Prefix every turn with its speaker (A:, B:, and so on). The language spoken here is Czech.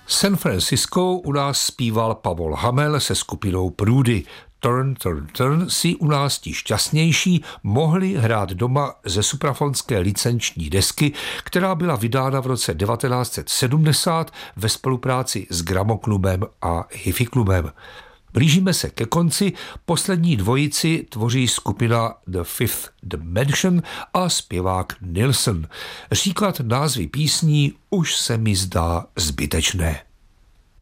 A: San Francisco u nás zpíval Pavol Hamel se skupinou Prudy. Turn, turn, turn si u nás ti šťastnější mohli hrát doma ze suprafonské licenční desky, která byla vydána v roce 1970 ve spolupráci s Gramoklubem a Hifi klubem. Blížíme se ke konci, poslední dvojici tvoří skupina The Fifth Dimension a zpěvák Nilsson. Říkat názvy písní už se mi zdá zbytečné.